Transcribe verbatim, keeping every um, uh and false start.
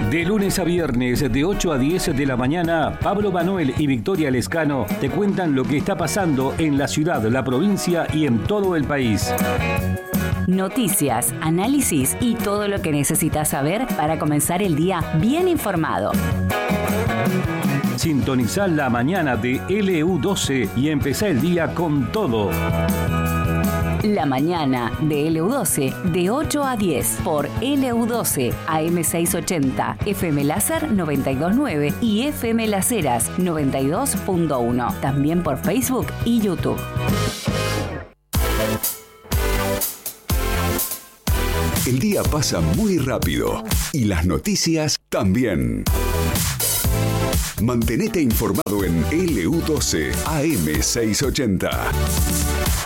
De lunes a viernes, de ocho a diez de la mañana, Pablo Manuel y Victoria Lescano te cuentan lo que está pasando en la ciudad, la provincia y en todo el país. Noticias, análisis y todo lo que necesitas saber para comenzar el día bien informado. Sintonizá la mañana de L U doce y empezá el día con todo. La mañana de L U doce de ocho a diez por L U doce A M seiscientos ochenta, F M Láser noventa y dos punto nueve y F M Las Heras noventa y dos punto uno. También por Facebook y YouTube. El día pasa muy rápido y las noticias también. Mantenete informado en L U doce A M seiscientos ochenta.